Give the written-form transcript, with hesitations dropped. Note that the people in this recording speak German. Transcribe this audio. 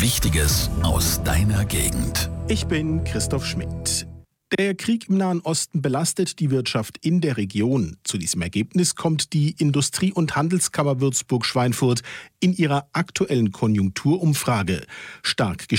Wichtiges aus deiner Gegend. Ich bin Christoph Schmidt. Der Krieg im Nahen Osten belastet die Wirtschaft in der Region. Zu diesem Ergebnis kommt die Industrie- und Handelskammer Würzburg-Schweinfurt in ihrer aktuellen Konjunkturumfrage. Stark